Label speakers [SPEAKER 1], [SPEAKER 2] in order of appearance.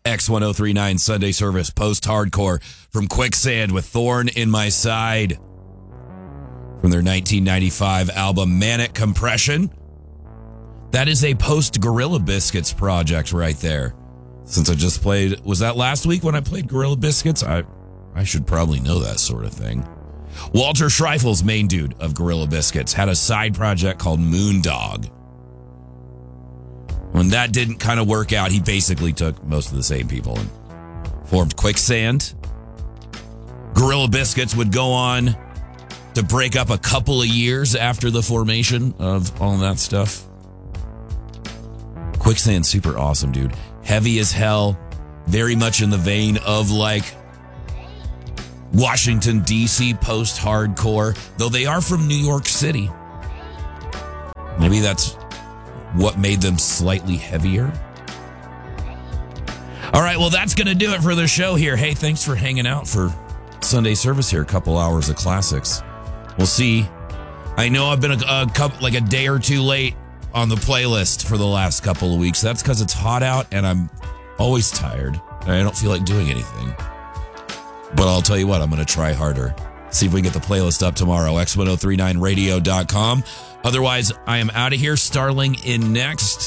[SPEAKER 1] X1039 Sunday service, post-hardcore from Quicksand with Thorn in My Side. From their 1995 album Manic Compression. That is a post-Gorilla Biscuits project right there. Since I just played, was that last week when I played Gorilla Biscuits? I should probably know that sort of thing. Walter Schreifel's main dude of Gorilla Biscuits had a side project called Moondog. When that didn't kind of work out, he basically took most of the same people and formed Quicksand. Gorilla Biscuits would go on to break up a couple of years after the formation of all that stuff. Quicksand, super awesome, dude. Heavy as hell. Very much in the vein of like Washington, D.C. post-hardcore, though they are from New York City. Maybe that's what made them slightly heavier. All right, well, that's going to do it for the show here. Hey, thanks for hanging out for Sunday service here. A couple hours of classics. We'll see. I know I've been a day or two late on the playlist for the last couple of weeks. That's because it's hot out and I'm always tired. And I don't feel like doing anything. But I'll tell you what, I'm going to try harder. See if we can get the playlist up tomorrow. X1039radio.com. Otherwise, I am out of here. Starling in next.